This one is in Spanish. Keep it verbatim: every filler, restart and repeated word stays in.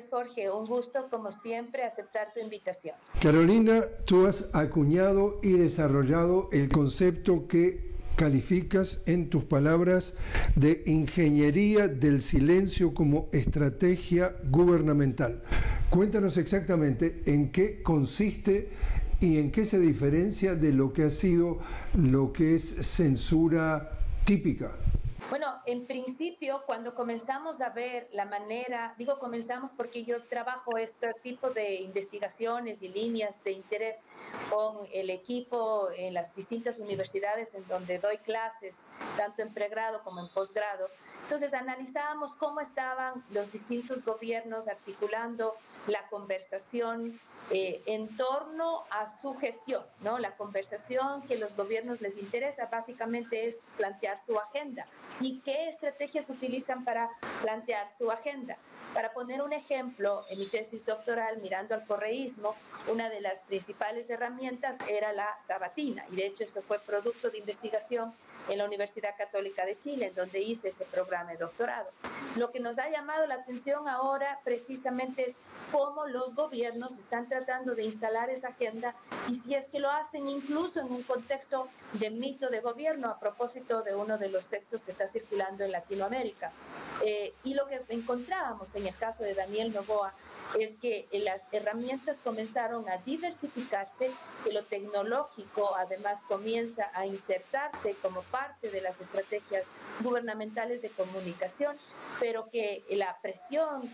Jorge, un gusto como siempre aceptar tu invitación. Carolina, tú has acuñado y desarrollado el concepto que calificas en tus palabras de ingeniería del silencio como estrategia gubernamental. Cuéntanos exactamente en qué consiste y en qué se diferencia de lo que ha sido lo que es censura típica. Bueno, en principio, cuando comenzamos a ver la manera, digo comenzamos porque yo trabajo este tipo de investigaciones y líneas de interés con el equipo en las distintas universidades en donde doy clases, tanto en pregrado como en posgrado. Entonces, analizábamos cómo estaban los distintos gobiernos articulando la conversación eh, en torno a su gestión, ¿no? La conversación que los gobiernos les interesa básicamente es plantear su agenda. ¿Y qué estrategias utilizan para plantear su agenda? Para poner un ejemplo, en mi tesis doctoral, mirando al correísmo, una de las principales herramientas era la sabatina, y de hecho eso fue producto de investigación en la Universidad Católica de Chile, en donde hice ese programa de doctorado. Lo que nos ha llamado la atención ahora precisamente es cómo los gobiernos están tratando de instalar esa agenda y si es que lo hacen incluso en un contexto de mito de gobierno, a propósito de uno de los textos que está circulando en Latinoamérica. Eh, y lo que encontrábamos en el caso de Daniel Noboa es que las herramientas comenzaron a diversificarse, que lo tecnológico además comienza a insertarse como parte de las estrategias gubernamentales de comunicación, pero que la presión